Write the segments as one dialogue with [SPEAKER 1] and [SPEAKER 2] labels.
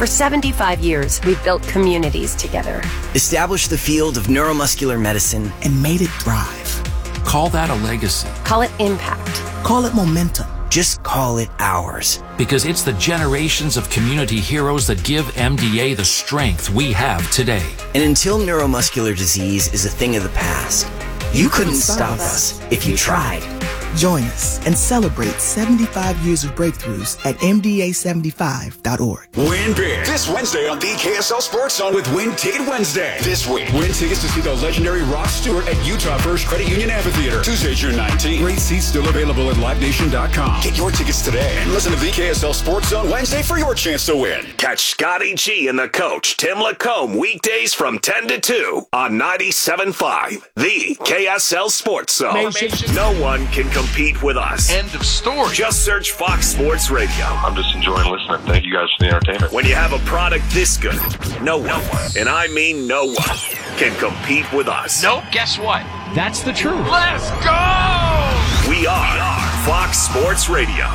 [SPEAKER 1] For 75 years, we've built communities together.
[SPEAKER 2] Established the field of neuromuscular medicine
[SPEAKER 3] and made it thrive.
[SPEAKER 4] Call that a legacy.
[SPEAKER 1] Call it impact.
[SPEAKER 3] Call it momentum.
[SPEAKER 2] Just call it ours.
[SPEAKER 4] Because it's the generations of community heroes that give MDA the strength we have today.
[SPEAKER 2] And until neuromuscular disease is a thing of the past, you couldn't stop us if you tried.
[SPEAKER 3] Join us and celebrate 75 years of breakthroughs at MDA75.org.
[SPEAKER 5] Win big this Wednesday on the KSL Sports Zone with Win Ticket Wednesday. This week, win tickets to see the legendary Rod Stewart at Utah First Credit Union Amphitheater. Tuesday, June 19th. Great seats still available at LiveNation.com. Get your tickets today and listen to the KSL Sports Zone Wednesday for your chance to win.
[SPEAKER 6] Catch Scotty G and the coach, Tim Lacombe, weekdays from 10 to 2 on 97.5, the KSL Sports Zone. No one can compete with us.
[SPEAKER 7] End of story.
[SPEAKER 6] Just search Fox Sports Radio.
[SPEAKER 7] I'm just enjoying listening. Thank you guys for the entertainment.
[SPEAKER 6] When you have a product this good, no one, and I mean no one, can compete with us.
[SPEAKER 7] Nope, guess what?
[SPEAKER 8] That's the truth.
[SPEAKER 7] Let's go!
[SPEAKER 6] We are Fox Sports Radio.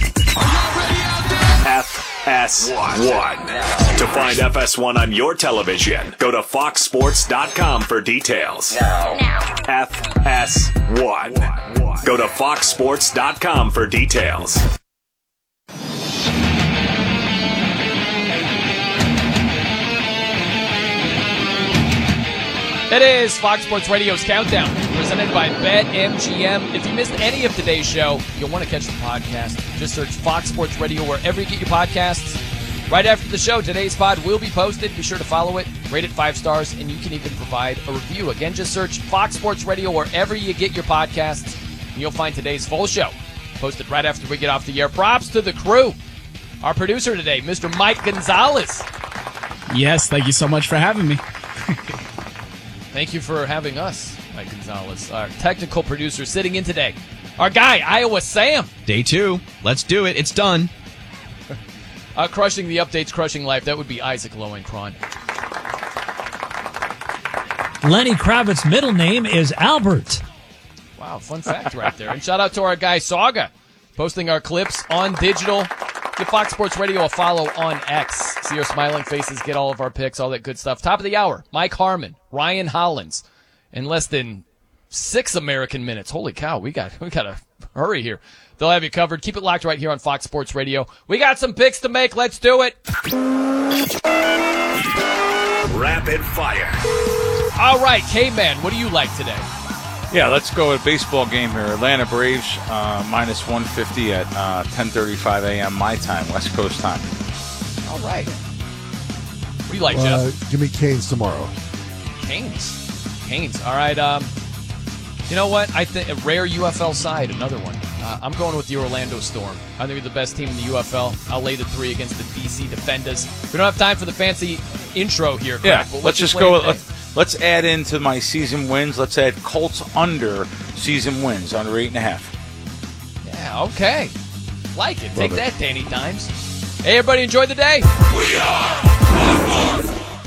[SPEAKER 6] FS1. To find FS1 on your television, go to foxsports.com for details.
[SPEAKER 1] Now.
[SPEAKER 6] FS1. Go to foxsports.com for details.
[SPEAKER 8] It is Fox Sports Radio's Countdown, presented by BetMGM. If you missed any of today's show, you'll want to catch the podcast. Just search Fox Sports Radio wherever you get your podcasts. Right after the show, today's pod will be posted. Be sure to follow it, rate it 5 stars, and you can even provide a review. Again, just search Fox Sports Radio wherever you get your podcasts, and you'll find today's full show posted right after we get off the air. Props to the crew. Our producer today, Mr. Mike Gonzalez.
[SPEAKER 9] Yes, thank you so much for having me.
[SPEAKER 8] Thank you for having us, Mike Gonzalez. Our technical producer sitting in today, our guy, Iowa Sam.
[SPEAKER 10] Day 2. Let's do it. It's done.
[SPEAKER 8] Crushing the updates, crushing life. That would be Isaac Lowenkron.
[SPEAKER 11] Lenny Kravitz's middle name is Albert.
[SPEAKER 8] Wow, fun fact right there. And shout out to our guy, Saga, posting our clips on digital. Give Fox Sports Radio a follow on X. See our smiling faces, get all of our picks, all that good stuff. Top of the hour, Mike Harmon, Ryan Hollins, in less than 6 American minutes. Holy cow, we got to hurry here. They'll have you covered. Keep it locked right here on Fox Sports Radio. We got some picks to make. Let's do it.
[SPEAKER 6] Rapid fire.
[SPEAKER 8] All right, K-Man, what do you like today?
[SPEAKER 12] Yeah, let's go with a baseball game here. Atlanta Braves minus 150 at 10:35 a.m. my time, West Coast time.
[SPEAKER 8] All right. What do you like, Jeff?
[SPEAKER 13] Give me Canes tomorrow.
[SPEAKER 8] Canes. All right. You know what? I think a rare UFL side, another one. I'm going with the Orlando Storm. I think they're the best team in the UFL. I'll lay the 3 against the DC Defenders. We don't have time for the fancy intro here.
[SPEAKER 12] Yeah, let's just go. Let's add into my season wins. Let's add Colts under season wins, under 8.5.
[SPEAKER 8] Yeah, okay. Like it. Take that, Danny Dimes. Hey, everybody, enjoy the day.
[SPEAKER 6] We are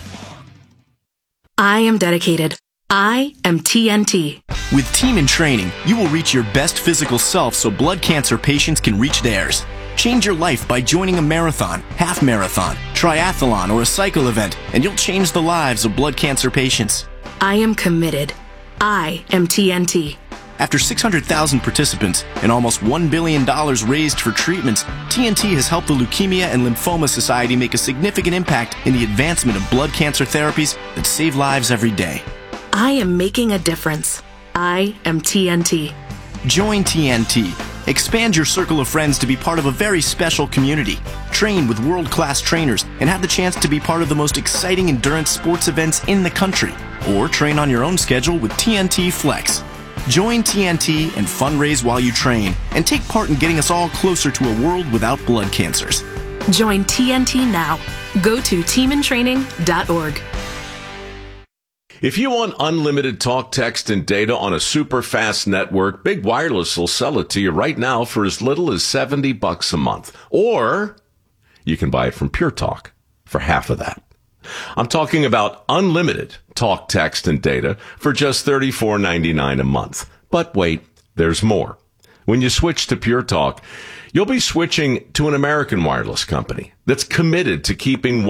[SPEAKER 14] I am dedicated. I am TNT.
[SPEAKER 15] With Team in Training, you will reach your best physical self so blood cancer patients can reach theirs. Change your life by joining a marathon, half marathon, triathlon, or a cycle event, and you'll change the lives of blood cancer patients.
[SPEAKER 14] I am committed. I am TNT.
[SPEAKER 15] After 600,000 participants and almost $1 billion raised for treatments, TNT has helped the Leukemia and Lymphoma Society make a significant impact in the advancement of blood cancer therapies that save lives every day.
[SPEAKER 14] I am making a difference. I am TNT.
[SPEAKER 15] Join TNT. Expand your circle of friends to be part of a very special community. Train with world-class trainers and have the chance to be part of the most exciting endurance sports events in the country. Or train on your own schedule with TNT Flex. Join TNT and fundraise while you train and take part in getting us all closer to a world without blood cancers.
[SPEAKER 14] Join TNT now. Go to teamintraining.org.
[SPEAKER 16] If you want unlimited talk, text, and data on a super fast network, Big Wireless will sell it to you right now for as little as $70 a month. Or you can buy it from Pure Talk for half of that. I'm talking about unlimited talk, text, and data for just $34.99 a month. But wait, there's more. When you switch to Pure Talk, you'll be switching to an American wireless company that's committed to keeping